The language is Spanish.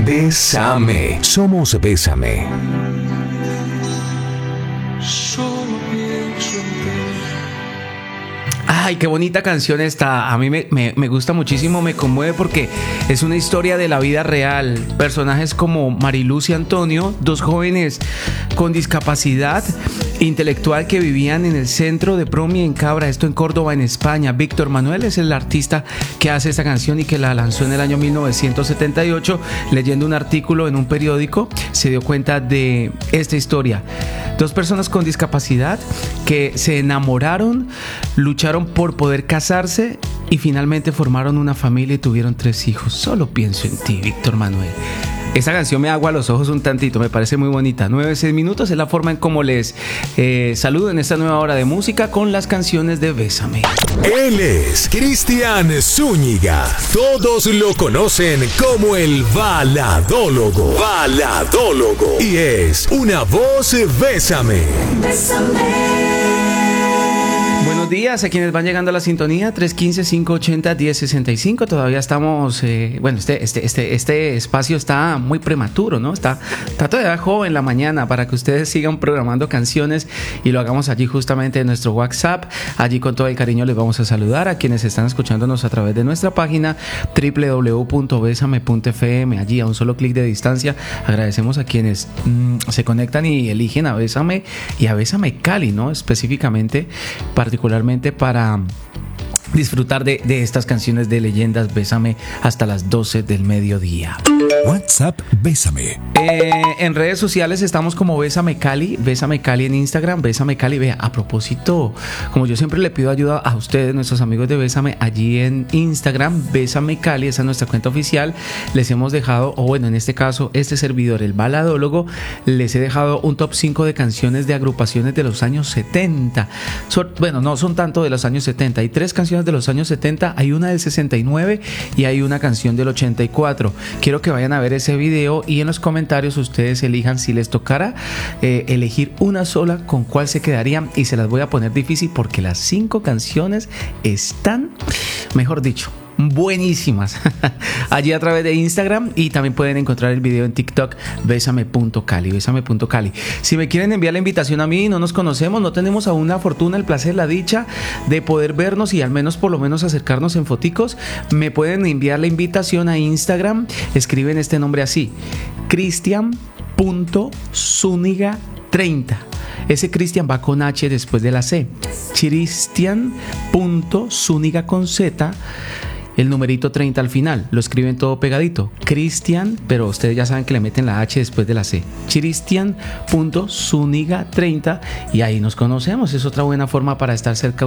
Bésame. Somos Bésame. Solo pienso en ti. Ay, qué bonita canción esta. A mí me gusta muchísimo, me conmueve porque es una historia de la vida real. Personajes como Mariluz y Antonio, dos jóvenes con discapacidad intelectual que vivían en el centro de Promi en Cabra, esto en Córdoba, en España. Víctor Manuel es el artista que hace esta canción y que la lanzó en el año 1978. Leyendo un artículo en un periódico se dio cuenta de esta historia. Dos personas con discapacidad que se enamoraron, lucharon por poder casarse y finalmente formaron una familia y tuvieron 3 hijos. Solo pienso en ti, Víctor Manuel. Esta canción me agua los ojos un tantito, me parece muy bonita. 9-6 minutos es la forma en cómo les saludo en esta nueva hora de música con las canciones de Bésame. Él es Cristian Zúñiga. Todos lo conocen como el baladólogo. Baladólogo. Y es una voz Bésame. Buenos días a quienes van llegando a la sintonía 315-580-1065. Todavía estamos, este espacio está muy prematuro, ¿no? Está todavía joven la mañana para que ustedes sigan programando canciones y lo hagamos allí justamente en nuestro WhatsApp. Allí con todo el cariño les vamos a saludar a quienes están escuchándonos a través de nuestra página www.besame.fm. Allí a un solo clic de distancia. Agradecemos a quienes se conectan y eligen a Bésame y a Bésame Cali, ¿no? Específicamente, particularmente para disfrutar de estas canciones de leyendas. Bésame hasta las 12 del mediodía. WhatsApp Bésame. En redes sociales estamos como Bésame Cali en Instagram, Bésame Cali. Vea, a propósito, como yo siempre le pido ayuda a ustedes, nuestros amigos de Bésame, allí en Instagram, Bésame Cali, esa es nuestra cuenta oficial. Les hemos dejado, o bueno, en este caso, este servidor, el baladólogo, les he dejado un top 5 de canciones de agrupaciones de los años 70. Bueno, no son tanto de los años 70, hay 3 canciones de los años 70, hay una del 69 y hay una canción del 84. Quiero que vayan a ver ese video y en los comentarios ustedes elijan si les tocara elegir una sola, con cuál se quedarían, y se las voy a poner difícil porque las 5 canciones están, mejor dicho, buenísimas. Allí a través de Instagram, y también pueden encontrar el video en TikTok, Bésame.cali, Bésame.cali. Si me quieren enviar la invitación a mí, no nos conocemos, no tenemos aún la fortuna, el placer, la dicha de poder vernos y al menos por lo menos acercarnos en foticos, me pueden enviar la invitación a Instagram. Escriben este nombre así: Cristian.Zúñiga30. Ese Cristian va con H después de la C. Cristian.Zúñiga con Z, el numerito 30 al final, lo escriben todo pegadito. Cristian, pero ustedes ya saben que le meten la H después de la C. Cristian.Zúñiga30, y ahí nos conocemos. Es otra buena forma para estar cerca